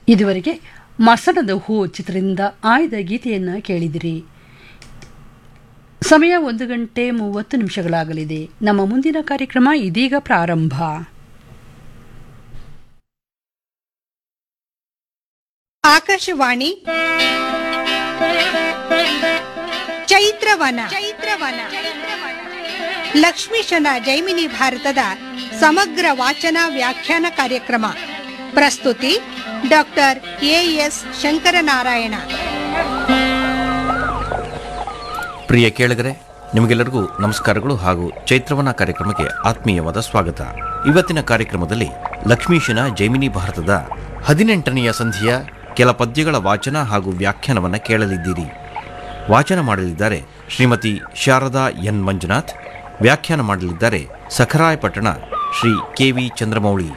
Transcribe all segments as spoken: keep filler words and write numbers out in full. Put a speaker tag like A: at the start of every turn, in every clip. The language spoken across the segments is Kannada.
A: ಇದುವರೆಗೆ ಮಸಣದ ಹೂ ಚಿತ್ರದಿಂದ ಆಯ್ದ ಗೀತೆಯನ್ನು ಕೇಳಿದಿರಿ. ಸಮಯ ಒಂದು ಗಂಟೆ ಮೂವತ್ತು ನಿಮಿಷಗಳಾಗಲಿದೆ. ನಮ್ಮ ಮುಂದಿನ ಕಾರ್ಯಕ್ರಮ ಇದೀಗ ಪ್ರಾರಂಭ.
B: ಆಕಾಶವಾಣಿ ಚೈತ್ರವನ ಚೈತ್ರವನ ಲಕ್ಷ್ಮೀಶನ ಜೈಮಿನಿ ಭಾರತದ ಸಮಗ್ರ ವಾಚನ ವ್ಯಾಖ್ಯಾನ ಕಾರ್ಯಕ್ರಮ. ಪ್ರಸ್ತುತಿ ಡಾಕ್ಟರ್ ಎ ಎಸ್ ಶಂಕರನಾರಾಯಣ.
C: ಪ್ರಿಯ ಕೇಳಿಗರೆ, ನಿಮಗೆಲ್ಲರಿಗೂ ನಮಸ್ಕಾರಗಳು ಹಾಗೂ ಚೈತ್ರವನ ಕಾರ್ಯಕ್ರಮಕ್ಕೆ ಆತ್ಮೀಯವಾದ ಸ್ವಾಗತ. ಇವತ್ತಿನ ಕಾರ್ಯಕ್ರಮದಲ್ಲಿ ಲಕ್ಷ್ಮೀಶನ ಜೈಮಿನಿ ಭಾರತದ ಹದಿನೆಂಟನೆಯ ಸಂಧಿಯ ಕೆಲ ಪದ್ಯಗಳ ವಾಚನ ಹಾಗೂ ವ್ಯಾಖ್ಯಾನವನ್ನು ಕೇಳಲಿದ್ದೀರಿ. ವಾಚನ ಮಾಡಲಿದ್ದಾರೆ ಶ್ರೀಮತಿ ಶಾರದಾ ಎನ್ ಮಂಜುನಾಥ್. ವ್ಯಾಖ್ಯಾನ ಮಾಡಲಿದ್ದಾರೆ ಸಖರಾಯಪಟ್ಟಣ ಶ್ರೀ ಕೆ ವಿ ಚಂದ್ರಮೌಳಿ.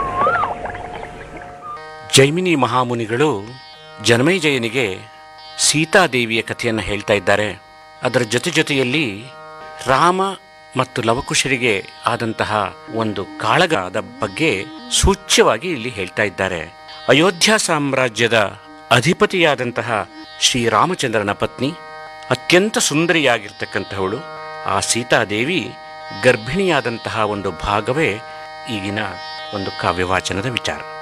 D: ಜೈಮಿನಿ ಮಹಾಮುನಿಗಳು ಜನಮೇಜಯನಿಗೆ ಸೀತಾದೇವಿಯ ಕಥೆಯನ್ನು ಹೇಳ್ತಾ ಇದ್ದಾರೆ. ಅದರ ಜೊತೆ ಜೊತೆಯಲ್ಲಿ ರಾಮ ಮತ್ತು ಲವಕುಶರಿಗೆ ಆದಂತಹ ಒಂದು ಕಾಳಗದ ಬಗ್ಗೆ ಸೂಚ್ಯವಾಗಿ ಇಲ್ಲಿ ಹೇಳ್ತಾ ಇದ್ದಾರೆ. ಅಯೋಧ್ಯ ಸಾಮ್ರಾಜ್ಯದ ಅಧಿಪತಿಯಾದಂತಹ ಶ್ರೀರಾಮಚಂದ್ರನ ಪತ್ನಿ, ಅತ್ಯಂತ ಸುಂದರಿಯಾಗಿರ್ತಕ್ಕಂತಹವಳು ಆ ಸೀತಾದೇವಿ ಗರ್ಭಿಣಿಯಾದಂತಹ ಒಂದು ಭಾಗವೇ ಈಗಿನ ಒಂದು ಕಾವ್ಯವಾಚನದ ವಿಚಾರ.